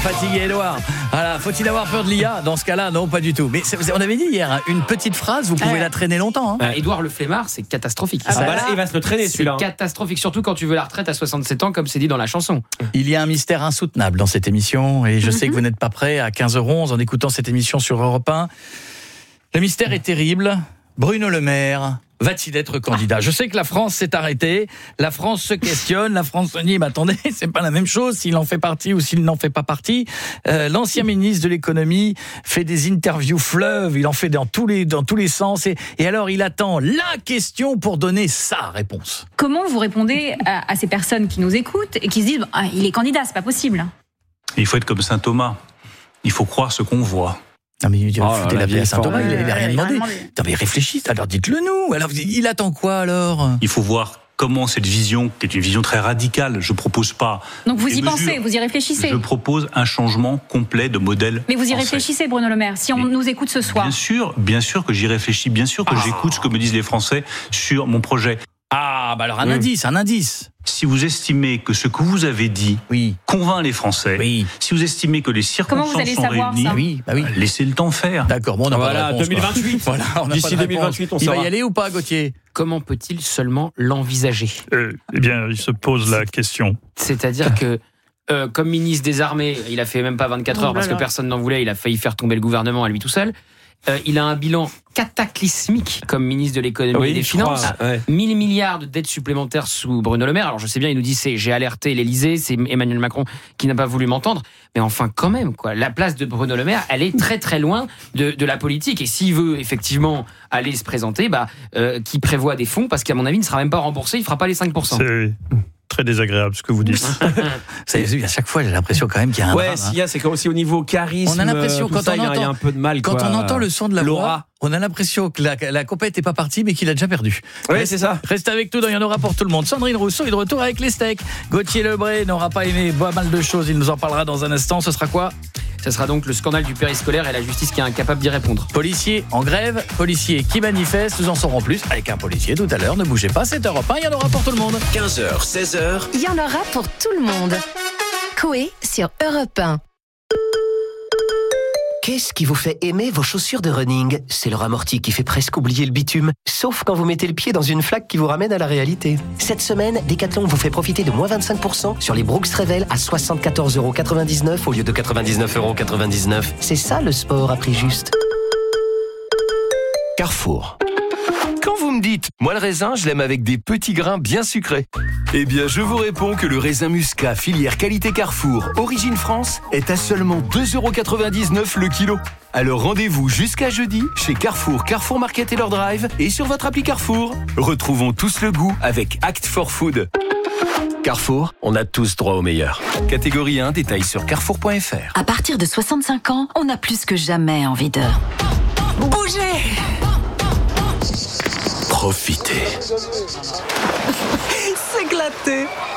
fatigué, Edouard. Voilà, faut-il avoir peur de l'IA? Dans ce cas-là, non, pas du tout. Mais on avait dit hier, hein, une petite phrase, vous pouvez la traîner longtemps. Hein. Édouard le flemmard, c'est catastrophique. Là, il va se le traîner celui-là. C'est catastrophique, surtout quand tu veux la retraite à 67 ans, comme c'est dit dans la chanson. Il y a un mystère insoutenable dans cette émission, et je sais que vous n'êtes pas prêts à 15h11 en écoutant cette émission sur Europe 1. Le mystère est terrible. Bruno Le Maire va-t-il être candidat? Je sais que la France s'est arrêtée, la France se questionne, la France se dit, mais attendez, c'est pas la même chose s'il en fait partie ou s'il n'en fait pas partie. L'ancien ministre de l'économie fait des interviews fleuves, il en fait dans tous les sens, et alors il attend la question pour donner sa réponse. Comment vous répondez à ces personnes qui nous écoutent et qui se disent, il est candidat, c'est pas possible? Il faut être comme saint Thomas, il faut croire ce qu'on voit. Non mais foutez la paix à saint Thomas, il n'avait rien demandé. demandé. Non mais réfléchissez, alors dites-le nous. Alors il attend quoi alors? Il faut voir comment cette vision, qui est une vision très radicale, je propose pas. Donc vous des y mesures. pensez, vous y réfléchissez. Je propose un changement complet de modèle. Mais vous y français. réfléchissez, Bruno Le Maire, si on nous écoute ce soir. Bien sûr que j'y réfléchis, bien sûr que j'écoute ce que me disent les Français sur mon projet. Ah bah alors un indice. Si vous estimez que ce que vous avez dit convainc les Français, si vous estimez que les circonstances allez sont savoir réunies, ça laissez le temps faire. D'accord, bon, on a pas de réponse, 2028. Voilà, D'ici 2028, on Il saura. va y aller ou pas, Gauthier? Comment peut-il seulement l'envisager? Eh bien, il se pose la question. C'est-à-dire que, comme ministre des Armées, il a fait même pas 24 heures parce que personne n'en voulait, il a failli faire tomber le gouvernement à lui tout seul. Il a un bilan cataclysmique comme ministre de l'économie et des finances. 1000 milliards de dettes supplémentaires sous Bruno Le Maire. Alors je sais bien, il nous dit j'ai alerté l'Élysée, c'est Emmanuel Macron qui n'a pas voulu m'entendre. Mais enfin quand même, quoi. La place de Bruno Le Maire, elle est très très loin de la politique. Et s'il veut effectivement aller se présenter, qui prévoit des fonds, parce qu'à mon avis, il ne sera même pas remboursé, il ne fera pas les 5%. C'est très désagréable ce que vous dites. À chaque fois, j'ai l'impression quand même qu'il y a un drame. S'il y a, c'est aussi au niveau charisme. On a l'impression, quand il y a un peu de mal. Quand on entend le son de la Laura. voix, on a l'impression que la compète n'est pas partie, mais qu'il a déjà perdu. Oui, c'est ça. Reste avec nous, il y en aura pour tout le monde. Sandrine Rousseau est de retour avec les steaks. Gauthier Lebray n'aura pas aimé pas mal de choses, il nous en parlera dans un instant. Ce sera quoi? Ce sera donc le scandale du périscolaire et la justice qui est incapable d'y répondre. Policiers en grève, policiers qui manifestent, nous en saurons plus avec un policier tout à l'heure. Ne bougez pas, c'est Europe 1, il y en aura pour tout le monde. 15h, 16h. Il y en aura pour tout le monde. Coé sur Europe 1. Qu'est-ce qui vous fait aimer vos chaussures de running? C'est leur amorti qui fait presque oublier le bitume, sauf quand vous mettez le pied dans une flaque qui vous ramène à la réalité. Cette semaine, Decathlon vous fait profiter de moins 25% sur les Brooks Revel à 74,99€ au lieu de 99,99€. C'est ça le sport à prix juste. Carrefour. Quand vous me dites, moi le raisin, je l'aime avec des petits grains bien sucrés. Eh bien, je vous réponds que le raisin Muscat filière qualité Carrefour, origine France, est à seulement 2,99€ le kilo. Alors rendez-vous jusqu'à jeudi chez Carrefour, Carrefour Market et leur drive et sur votre appli Carrefour. Retrouvons tous le goût avec Act for Food. Carrefour, on a tous droit au meilleur. Catégorie 1, détails sur carrefour.fr. À partir de 65 ans, on a plus que jamais envie de bouger. Profitez. S'éclater.